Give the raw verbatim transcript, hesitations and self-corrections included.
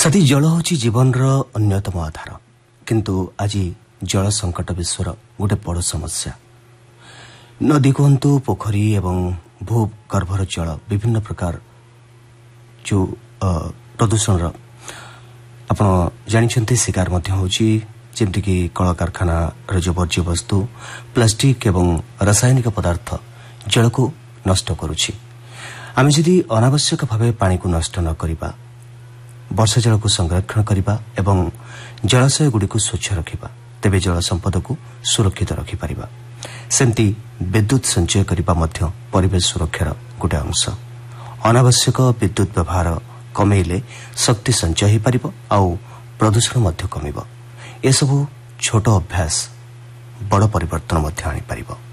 साथी जल हूँ जीवन अन्यतम आधार किंतु आज जल संकट विश्वर गोटे बड़ समस्या। नदी कहतु पोखरी एवं भूगर्भर जल विभिन्न प्रकार जो प्रदूषण आप जानते शिकार जमीक कल कारखाना जो वर्ज्य वस्तु प्लास्टिक एवं रासायनिक पदार्थ जल को नष्ट करुछि। आम जदि अनावश्यक भाव पानी को नष्ट न करिबा, वर्षा जल को संरक्षण करने एवं जलाशय गुड़िक स्वच्छ रखा तेबे जल संपद को सुरक्षित रखिपर। सेमती विद्युत संचय करने परिवेश सुरक्षार गोटे अंश। अनावश्यक विद्युत व्यवहार कमेले शक्ति संचय हो पार आउ प्रदूषण कमिब। एसबू छोट अभ्यास बड़ परिवर्तन आनी पारिबो।